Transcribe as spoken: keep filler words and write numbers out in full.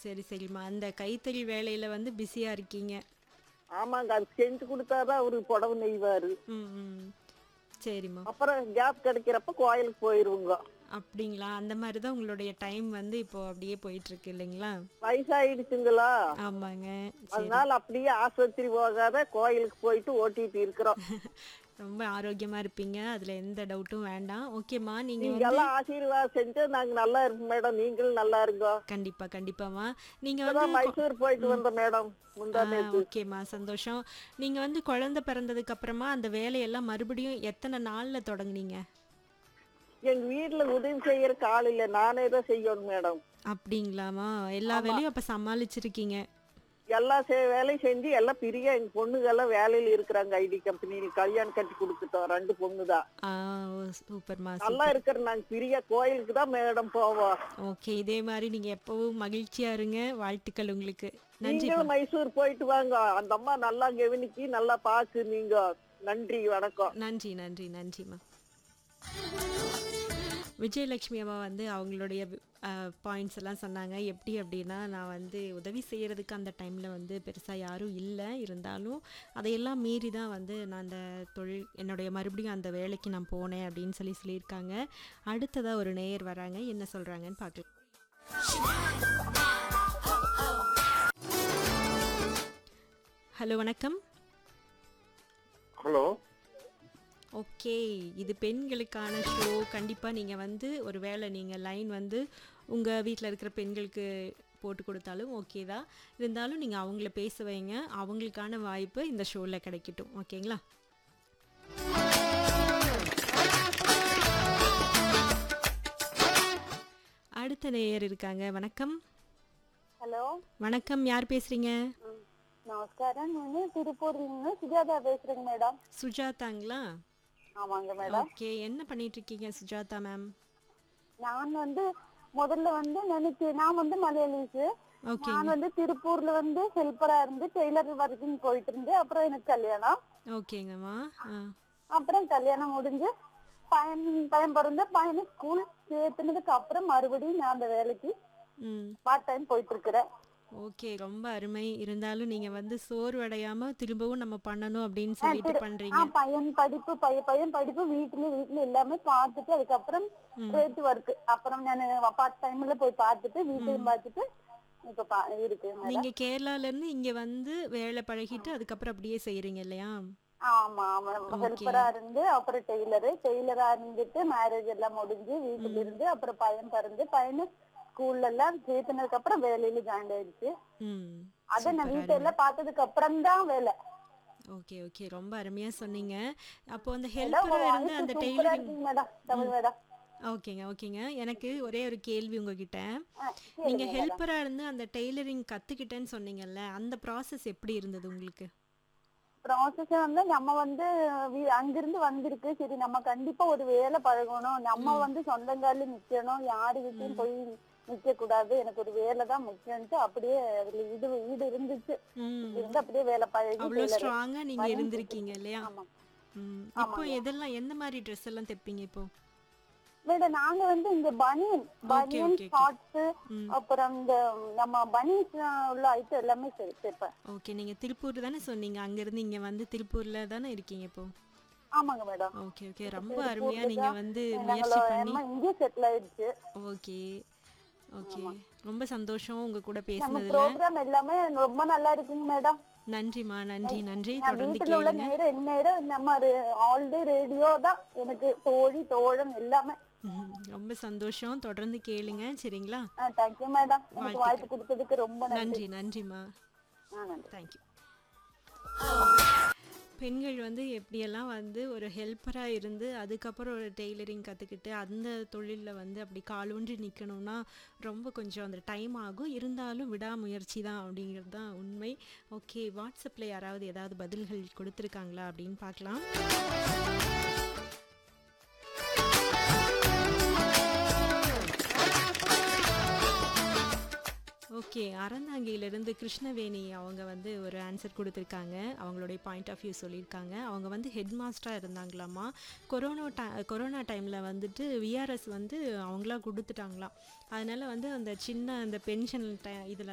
சரி, சரிம்மா. அந்த கைத்தறி வேலையில வந்து பிஸியா இருக்கீங்க. ஆமாங்க. அது செஞ்சு குடுத்தாதான் அவரு புடவை நெய்வாரு. ம், ம். சரிம்மா. அப்புறம் கேப் கிடைக்கிறப்ப கோயிலுக்கு போயிருவோங்க. அப்படிங்களா? அந்த மாரி தான் உங்களுடைய டைம் வந்து இப்போ அப்படியே போயிட்டுருக்கு இல்லைங்களா? வயசாயிடுச்சுங்களா? ஆமாங்க. சரி. அதனால அப்படியே ஆஸ்பத்திரி போகாத கோயிலுக்கு போயிட்டு ஓட்டிட்டு இருக்கிறோம். ரொம்ப ஆரோக்கியமா இருப்பீங்க. அதுல எந்த டவுட்டும் வேண்டாம். ஓகேம்மா. நீங்க நீங்க வந்து எல்லாம் ஆசீர்வாதம் செஞ்சா நாங்க நல்லா இருப்போம் மேடம். நீங்களும் நல்லா இருங்க. கண்டிப்பா, கண்டிப்பாம்மா. நீங்க வந்து இப்பதான் கொ மைசூர் போயிட்டு ம். வந்தோம் மேடம். ஆ முந்தா நேத்து. ஓகேம்மா. சந்தோஷம். நீங்க வந்து குழந்தை பிறந்ததுக்கு அப்புறமா அந்த வேலையெல்லாம் மறுபடியும் எத்தன நாள்ல தொடங்குனீங்க? எங்க வீட்டுல உதவி செய்யறக்கு ஆள் இல்ல. நானே தான் செய்யணும் மேடம். அப்படிங்களாம்மா? எல்லா ஆமா. வேலையும் அப்ப சமாளிச்சிருக்கீங்க. எல்லா செ வேலையும் செஞ்சு எல்லாம் பிரியா எங்க பொண்ணுங்க எல்லாம் வேலையில இருக்கிறாங்க. ஐடி கம்பெனில கல்யாணம் கட்டி கொடுத்துட்டோம். ரெண்டு பொண்ணு தான். ஆ ஓ சூப்பர்மா, நல்லா சூப்பர். இருக்கிற நாங்க பிரியா கோயிலுக்கு தான் மேடம் போவோம். ஓகே. இதே மாரி நீங்க எப்பவும் மகிழ்ச்சியா இருங்க. வாழ்த்துக்கள் உங்களுக்கு. நன்றிம்மா. நீங்களும் மைசூர் போயிட்டு வாங்க. அந்த அம்மா நல்லா கவனிக்கி நல்லா பாக்கு நீங்க. நன்றி வணக்கம். நன்றி, நன்றி, நன்றிம்மா. விஜயலட்சுமி அம்மா வந்து அவங்களுடைய அ பாயிண்ட்ஸ் எல்லாம் சொன்னாங்க. எப்படி அப்படின்னா, நான் வந்து உதவி செய்யறதுக்கு அந்த டைம்ல வந்து பெருசா யாரும் இல்ல. இருந்தாலும் அதையெல்லாம் மீறி தான் வந்து நான் அந்த தொழில் என்னுடைய மறுபடியும் அந்த வேலைக்கு நான் போனேன் அப்படின்னு சொல்லி சொல்லியிருக்காங்க. அடுத்ததா ஒரு நேயர் வராங்க. என்ன சொல்றாங்கன்னு பார்க்கலாம். ஹலோ வணக்கம். ஹலோ. ஓகே. இது பெண்களுக்கான ஷோ. கண்டிப்பா நீங்க வந்து ஒரு வேளை நீங்க லைன் வந்து உங்க வீட்ல இருக்கிற பெண்களுக்கு போட்டு கொடுத்தாலும் ஓகே தான். இருந்தாலும் நீங்க அவங்கள பேச வைங்க. அவங்களுக்கான வாய்ப்பு இந்த ஷோல கிடைக்கட்டும். ஓகேங்களா? அடுத்த நேயர் இருக்காங்க. வணக்கம். ஹலோ. வணக்கம். யார் பேசுறீங்க? ம். நமஸ்காரம். நான் திருப்பூர்ல இருந்து சுஜாதா பேசுறேங்க மேடம். சுஜாதாங்களா? ஆமாங்க மேடம். ஓகே. என்ன பண்ணிட்டு இருக்கீங்க சுஜாதா மேம்? நான் வந்து முதல்ல வந்து நினைச்சு நான் வந்து மலையாளிஸ். ஓகேங்க. நான் வந்து திருப்பூர்ல வந்து ஹெல்ப்பரா இருந்து டெய்லர் வரைக்கும் போயிட்டு இருந்து அப்புறம் எனக்கு கல்யாணம். ஓகேங்கம்மா. ஆ. அப்புறம் கல்யாணம் முடிஞ்சு பையன் பையன் பிறந்த பையனை ஸ்கூல் சேர்த்துனதுக்கு அப்புறம் மறுபடியும் நான் அந்த வேலைக்கு ம். பார்ட் டைம் போயிட்டு இருக்கிறேன். ஓகே. ரொம்ப அருமை. இருந்தாலும் நீங்க வந்து சோர்வடையாம திரும்பவும் நம்ம பண்ணணும் அப்படின்னு சொல்லிட்டு திரு- ஆ, பண்றீங்க. பையன் படிப்பு பைய பையன் படிப்பு வீட்டுல வீட்டுல எல்லாமே பார்த்துட்டு அதுக்கப்புறம் ம். ரேட் ஒர்க் அப்புறம் நான் பார்ட் டைம்ல போய் பார்த்துட்டு வீட்டையும் பார்த்துட்டு இப்ப பா- இருக்கு மேடம். நீங்க கேரளால இருந்து இங்க வந்து வேலை பழகிட்டு அதுக்கப்புறம் அப்படியே செய்றீங்க இல்லையா? ஆமா ஆமா ஓகே. ஹெல்ப்பரா இருந்து அப்புறம் டெய்லரு டெய்லரா இருந்துட்டு மேரேஜ் எல்லாம் முடிஞ்சு வீட்டுல இருந்து அப்புறம் பையன் பிறந்து பையனு ஸ்கூல்ல எல்லாம் சேர்த்துனதுக்கு அப்புறம் வேலையில ஜாயின் ஆயிடுச்சு. ம். அத நான் சூப்பர் வீட்டை அருமை. எல்லாம் பார்த்ததுக்கு அப்புறம் தான் வேலை. Okay, okay. ரொம்ப அருமையா சொன்னீங்க. அப்போ அந்த மேடம் ஹெல்ப்பரா உங்க இருந்து வாய்ஸ் அந்த சூப்பரா டெய்லரிங் இருக்குங்க மேடம். தமிழ் மேடம். ஓகேங்க, ஓகேங்க. எனக்கு ஒரே ஒரு கேள்வி உங்ககிட்ட. ஆ, நீங்க சரிங்க மேடம். ஹெல்ப்பரா இருந்து அந்த டெய்லரிங் கத்துக்கிட்டேன்னு சொன்னீங்கல்ல, அந்த ப்ராசஸ் எப்படி இருந்தது உங்களுக்கு? ப்ராசஸ் வந்து நம்ம வந்து வீ- அங்கிருந்து வந்திருக்கு சரி நம்ம கண்டிப்பா ஒரு வேலை பழகணும் நம்ம ம். வந்து சொந்தங்கால நிக்கணும் யாரு கிட்டயும் ம். போய் நிக்க கூடாது எனக்கு ஒரு வேலை தான் முக்கியம்ட்டு அப்படியே அதுல இது ஈடு இருந்துச்சு. ம். இருந்து அப்படியே வேலை பழகி அவ்வளோ டெய்லர் ஸ்ட்ராங்கா நீங்க பையன் இருந்திருக்கீங்க இல்லையா? ஆமா ம். இப்போ ஆமாங்க எதெல்லாம் எந்த மாதிரி ட்ரெஸ் எல்லாம் தைப்பீங்க இப்போ? மேடம் நாங்க வந்து இங்க பனியன் ஓகே, பனியன் ஓகே, ஓகே. ஷார்ட்ஸ் ம். அப்புறம் இந்த நம்ம பனியன்ஸ் உள்ள ஐட்டம் எல்லாமே தே- தைப்பேன். ஓகே. நீங்க திருப்பூர் தானே சொன்னீங்க. அங்கிருந்து இங்க வந்து திருப்பூர்ல தானே இருக்கீங்க இப்போ? ஆமாங்க மேடம். Okay, okay. ரொம்ப திருப்பூர்ல அருமையா நீங்க தான் வந்து நாங்கள முயற்சி பண்ணி அம்மா இங்கே செட்டில் ஆயிடுச்சு. Okay, okay. ஆமா. ரொம்ப சந்தோஷம் உங்க கூட நம்ம பேசுனதுல. ப்ரோக்ராம் எல்லாமே ரொம்ப நல்லா இருக்குங்க மேடம். நன்றிம்மா. நன்றி, நன்றி. நான் தொடர்ந்து வீட்டுல உள்ள கேளுங்க. நேரம் எந்நேரம் நம்ம ஆல் டே ரேடியோ தான் எனக்கு தோழி தோழன் எல்லாமே. ம். ரொம்ப சந்தோஷம். தொடர்ந்து கேளுங்க. சரிங்களா? Thank you madam. எனக்கு வாழ்த்துக்கள். வாய்ப்பு கொடுத்ததுக்கு ரொம்ப நன்றி. நன்றி, நன்றிம்மா. ஆ, நன்றி. தேங்க்யூ. பெண்கள் வந்து எப்படியெல்லாம் வந்து ஒரு ஹெல்ப்பரா இருந்து அதுக்கப்புறம் ஒரு டெய்லரிங் கற்றுக்கிட்டு அந்த தொழிலில் வந்து அப்படி காலூன்றி நிற்கணும்னா ரொம்ப கொஞ்சம் அந்த டைம் ஆகும். இருந்தாலும் விடாமுயற்சி தான் அப்படிங்கிறது தான் உண்மை. ஓகே. வாட்ஸ்அப்பில் யாராவது ஏதாவது பதில்கள் கொடுத்துருக்காங்களா அப்படின்னு பார்க்கலாம். ஓகே. அறந்தாங்கியிலிருந்து கிருஷ்ணவேணி அவங்க வந்து ஒரு ஆன்சர் கொடுத்துருக்காங்க. அவங்களுடைய பாயிண்ட் ஆஃப் வியூ சொல்லியிருக்காங்க. அவங்க வந்து ஹெட் மாஸ்டராக இருந்தாங்களாமா. கொரோனா டை கொரோனா டைமில் வந்துட்டு விஆர்எஸ் வந்து அவங்களா கொடுத்துட்டாங்களாம். அதனால வந்து அந்த சின்ன அந்த பென்ஷன் டை இதில்